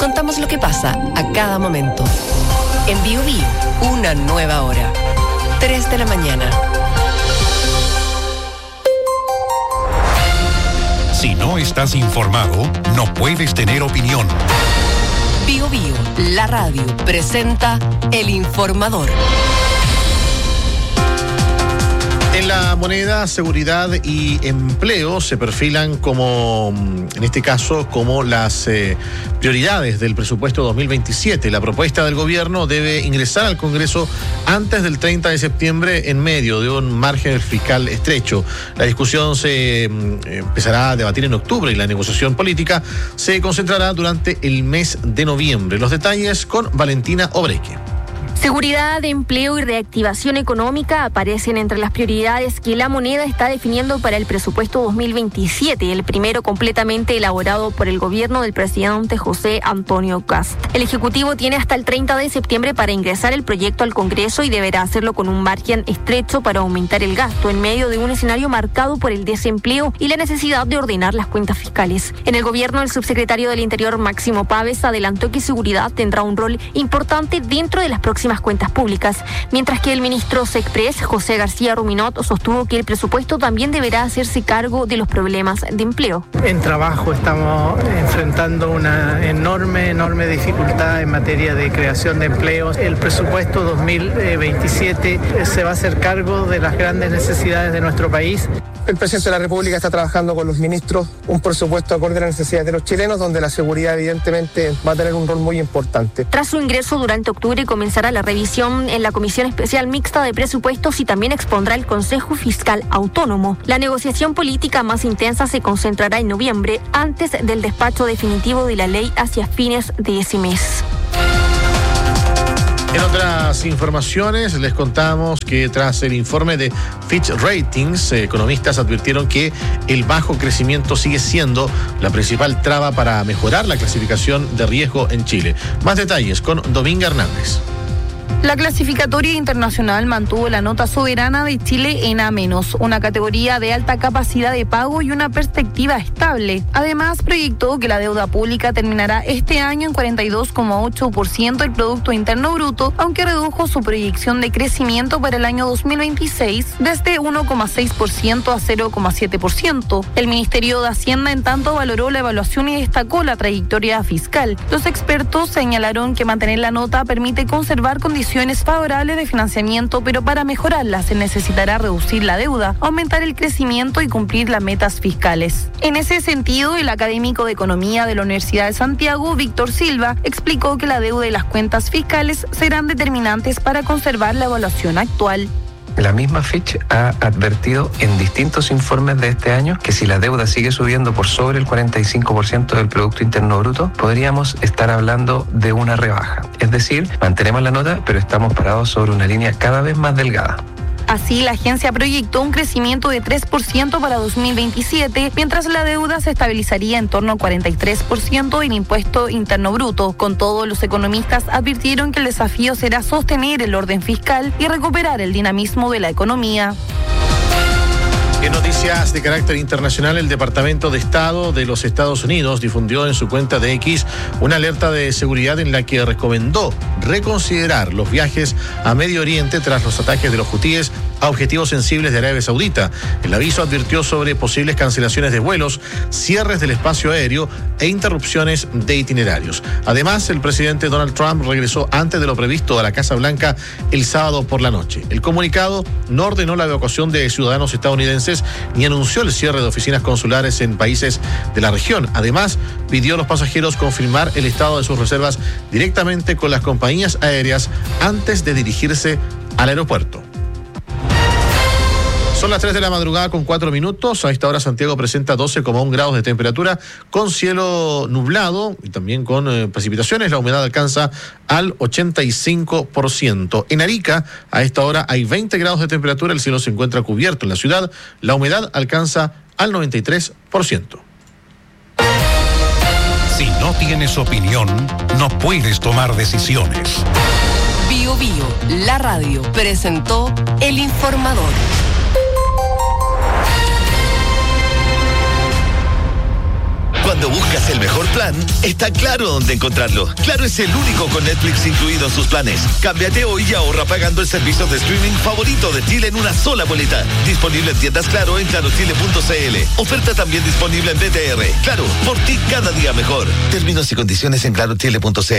contamos lo que pasa a cada momento. En Bio Bio, una nueva hora. 3 de la mañana. Si no estás informado, no puedes tener opinión. Bio Bio, la radio, presenta El Informador. En la moneda, seguridad y empleo se perfilan como, en este caso, como las prioridades del presupuesto 2027. La propuesta del gobierno debe ingresar al Congreso antes del 30 de septiembre en medio de un margen fiscal estrecho. La discusión se empezará a debatir en octubre y la negociación política se concentrará durante el mes de noviembre. Los detalles con Valentina Obreque. Seguridad, empleo y reactivación económica aparecen entre las prioridades que la moneda está definiendo para el presupuesto 2027, el primero completamente elaborado por el gobierno del presidente José Antonio Kast. El Ejecutivo tiene hasta el 30 de septiembre para ingresar el proyecto al Congreso y deberá hacerlo con un margen estrecho para aumentar el gasto en medio de un escenario marcado por el desempleo y la necesidad de ordenar las cuentas fiscales. En el gobierno, el subsecretario del Interior, Máximo Pávez, adelantó que seguridad tendrá un rol importante dentro de las próximas cuentas públicas, mientras que el ministro SECPRES, José García Ruminot, sostuvo que el presupuesto también deberá hacerse cargo de los problemas de empleo. En trabajo estamos enfrentando una enorme dificultad en materia de creación de empleos. El presupuesto 2027 se va a hacer cargo de las grandes necesidades de nuestro país. El presidente de la República está trabajando con los ministros un presupuesto acorde a las necesidades de los chilenos, donde la seguridad evidentemente va a tener un rol muy importante. Tras su ingreso durante octubre comenzará la revisión en la Comisión Especial Mixta de Presupuestos y también expondrá el Consejo Fiscal Autónomo. La negociación política más intensa se concentrará en noviembre, antes del despacho definitivo de la ley hacia fines de ese mes. En otras informaciones, les contamos que tras el informe de Fitch Ratings, economistas advirtieron que el bajo crecimiento sigue siendo la principal traba para mejorar la clasificación de riesgo en Chile. Más detalles con Dominga Hernández. La clasificatoria internacional mantuvo la nota soberana de Chile en A-, una categoría de alta capacidad de pago y una perspectiva estable. Además, proyectó que la deuda pública terminará este año en 42,8% del Producto Interno Bruto, aunque redujo su proyección de crecimiento para el año 2026 desde 1,6% a 0,7%. El Ministerio de Hacienda, en tanto, valoró la evaluación y destacó la trayectoria fiscal. Los expertos señalaron que mantener la nota permite conservar condiciones favorables de financiamiento, pero para mejorarla se necesitará reducir la deuda, aumentar el crecimiento y cumplir las metas fiscales. En ese sentido, el académico de Economía de la Universidad de Santiago, Víctor Silva, explicó que la deuda y las cuentas fiscales serán determinantes para conservar la evaluación actual. La misma Fitch ha advertido en distintos informes de este año que si la deuda sigue subiendo por sobre el 45% del Producto Interno Bruto, podríamos estar hablando de una rebaja. Es decir, mantenemos la nota, pero estamos parados sobre una línea cada vez más delgada. Así, la agencia proyectó un crecimiento de 3% para 2027, mientras la deuda se estabilizaría en torno al 43% del impuesto interno bruto. Con todo, los economistas advirtieron que el desafío será sostener el orden fiscal y recuperar el dinamismo de la economía. En noticias de carácter internacional, el Departamento de Estado de los Estados Unidos difundió en su cuenta de X una alerta de seguridad en la que recomendó reconsiderar los viajes a Medio Oriente tras los ataques de los hutíes a objetivos sensibles de Arabia Saudita. El aviso advirtió sobre posibles cancelaciones de vuelos, cierres del espacio aéreo e interrupciones de itinerarios. Además, el presidente Donald Trump regresó antes de lo previsto a la Casa Blanca el sábado por la noche. El comunicado no ordenó la evacuación de ciudadanos estadounidenses ni anunció el cierre de oficinas consulares en países de la región. Además, pidió a los pasajeros confirmar el estado de sus reservas directamente con las compañías aéreas antes de dirigirse al aeropuerto. Son las 3 de la madrugada con 4 minutos. A esta hora Santiago presenta 12,1 grados de temperatura con cielo nublado y también con precipitaciones. La humedad alcanza al 85%. En Arica, a esta hora hay 20 grados de temperatura. El cielo se encuentra cubierto en la ciudad. La humedad alcanza al 93%. Si no tienes opinión, no puedes tomar decisiones. Bio Bio, la radio, presentó El Informador. Cuando buscas el mejor plan, está Claro dónde encontrarlo. Claro es el único con Netflix incluido en sus planes. Cámbiate hoy y ahorra pagando el servicio de streaming favorito de Chile en una sola boleta. Disponible en tiendas Claro en clarochile.cl. Oferta también disponible en BTR. Claro, por ti cada día mejor. Términos y condiciones en clarochile.cl.